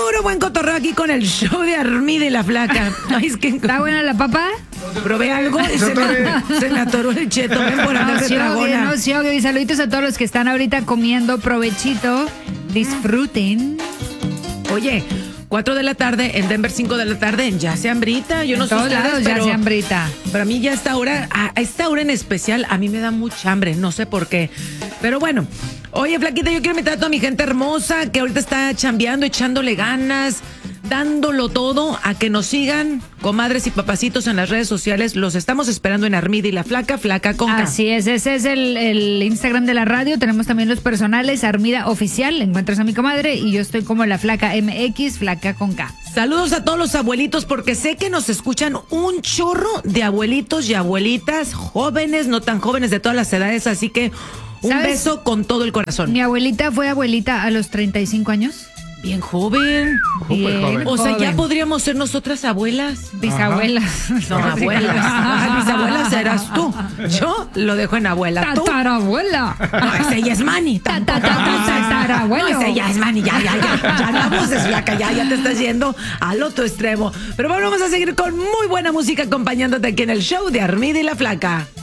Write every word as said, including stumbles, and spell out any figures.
Puro buen cotorreo aquí con el show de Armida y la Flaca. Ay, es que ¿Está buena la papa? probé algo y se me, se me atoró el cheto. Ven por andar de sí, obvio, dragona. no, sí, obvio. Y saluditos a todos los que están ahorita comiendo. Provechito. Disfruten. Oye, cuatro de la tarde, en Denver cinco de la tarde, ya se hambrita. Yo no En sé todos ustedes, lados ya pero se hambrita. para mí ya a esta hora, a a esta hora en especial, a mí me da mucha hambre, no sé por qué. Pero bueno, oye, Flaquita, yo quiero invitar a toda mi gente hermosa que ahorita está chambeando, echándole ganas, dándolo todo, a que nos sigan, comadres y papacitos, en las redes sociales. Los estamos esperando en Armida y la Flaca, Flaca con K. Así es, ese es el, el Instagram de la radio. Tenemos también los personales, Armida Oficial, encuentras a mi comadre, y yo estoy como la Flaca M X, Flaca con K. Saludos a todos los abuelitos, porque sé que nos escuchan un chorro de abuelitos y abuelitas, jóvenes, no tan jóvenes, de todas las edades, así que un ¿Sabes? beso con todo el corazón. Mi abuelita fue abuelita a los treinta y cinco años. Bien joven. Bien joven. O sea, ya joven. podríamos ser nosotras abuelas. Bisabuelas. No, abuelas. Ah, mis abuelas eras tú. Yo lo dejo en abuela. ¿Tú? Tatarabuela. No, ese ya es Manny. Ta, ta, ta, ta, tatarabuelo. No, ese ya es Manny. Ya, ya, ya. Ya la voz es Flaca. Ya, ya te estás yendo al otro extremo. Pero bueno, vamos a seguir con muy buena música acompañándote aquí en el show de Armida y la Flaca.